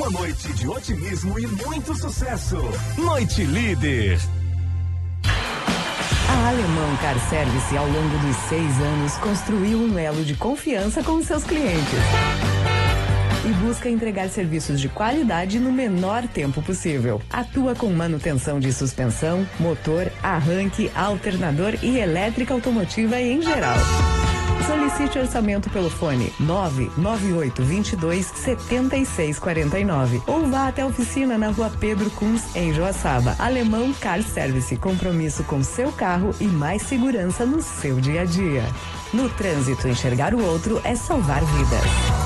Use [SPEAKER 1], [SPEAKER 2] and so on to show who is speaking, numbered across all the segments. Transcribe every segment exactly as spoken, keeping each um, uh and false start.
[SPEAKER 1] Uma noite de otimismo e muito sucesso. Noite Líder.
[SPEAKER 2] A Alemão Car Service, ao longo dos seis anos, construiu um elo de confiança com seus clientes e busca entregar serviços de qualidade no menor tempo possível. Atua com manutenção de suspensão, motor, arranque, alternador e elétrica automotiva em geral. Solicite orçamento pelo fone nove nove oito dois dois sete seis quatro nove ou vá até a oficina na rua Pedro Kunz, em Joaçaba. Alemão Car Service, compromisso com seu carro e mais segurança no seu dia a dia. No trânsito, enxergar o outro é salvar vidas.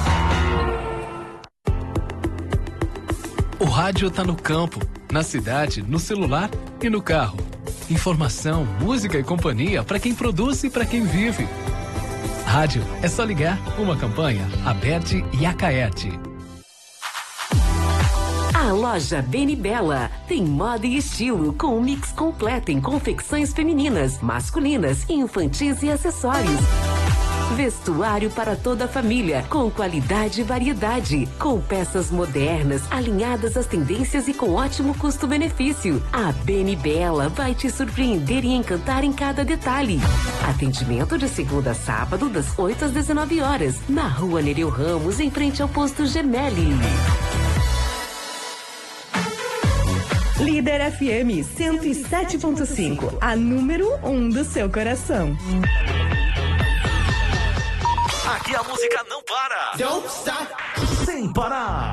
[SPEAKER 3] O rádio tá no campo, na cidade, no celular e no carro. Informação, música e companhia para quem produz e para quem vive. Rádio é só ligar. Uma campanha Aberte e Acaerte.
[SPEAKER 4] A loja Beni Bella tem moda e estilo com um mix completo em confecções femininas, masculinas, infantis e acessórios. Vestuário para toda a família, com qualidade e variedade, com peças modernas, alinhadas às tendências e com ótimo custo-benefício. A Beni Bella vai te surpreender e encantar em cada detalhe. Atendimento de segunda a sábado, das oito às dezenove horas, na rua Nereu Ramos, em frente ao posto Gemelli.
[SPEAKER 2] Líder F M cento e sete ponto cinco, a número um do seu coração.
[SPEAKER 1] Aqui a música não para.
[SPEAKER 5] Don't stop.
[SPEAKER 1] Sem parar.